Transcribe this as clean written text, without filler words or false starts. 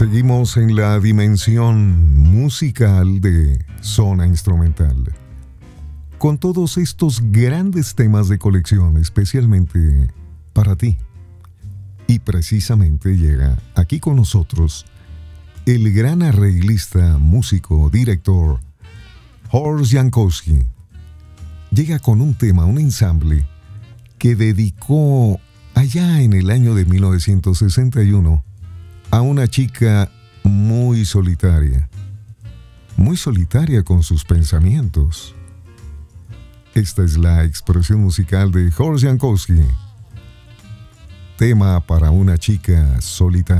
Seguimos en la dimensión musical de Zona Instrumental, con todos estos grandes temas de colección, especialmente para ti. Y precisamente llega aquí con nosotros el gran arreglista, músico, director, Horst Jankowski. Llega con un tema, un ensamble, que dedicó allá en el año de 1961 a una chica muy solitaria con sus pensamientos. Esta es la expresión musical de Horst Jankowski. Tema para una chica solitaria.